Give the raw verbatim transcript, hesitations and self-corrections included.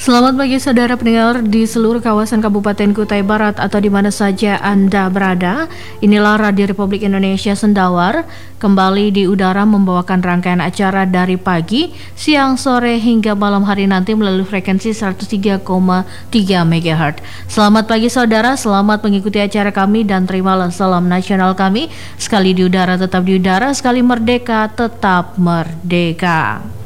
Selamat pagi saudara pendengar di seluruh kawasan Kabupaten Kutai Barat atau di mana saja Anda berada. Inilah Radio Republik Indonesia Sendawar kembali di udara membawakan rangkaian acara dari pagi, siang, sore hingga malam hari nanti melalui frekuensi seratus tiga koma tiga megahertz. Selamat pagi saudara, selamat mengikuti acara kami dan terimalah salam nasional kami. Sekali di udara tetap di udara, sekali merdeka tetap merdeka.